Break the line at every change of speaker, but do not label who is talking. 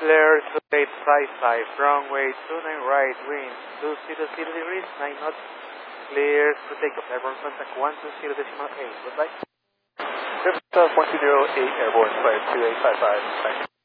Clear to 855, runway 29 right, wind 200 degrees, 9 knots. Clear to take off, airborne contact 120.8, goodbye.
Liftoff 120.8, airborne flight 2855, thanks.